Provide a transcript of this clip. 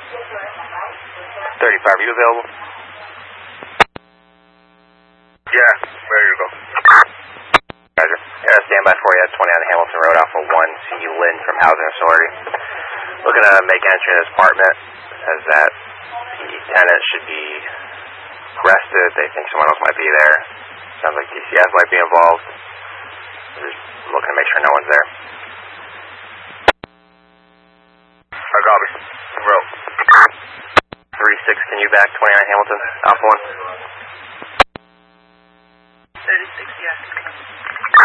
35, are you available? Yeah, ready to go. Roger. Yeah, stand by for you at 20 on Hamilton Road, Alpha 1. See you, Lynn from Housing Authority. Looking to make entry in his apartment. Says that the tenant should be arrested. They think someone else might be there. Sounds like DCF might be involved. Just looking to make sure no one's there. I copy. Bro. 36, can you back 20 on Hamilton, Alpha 1?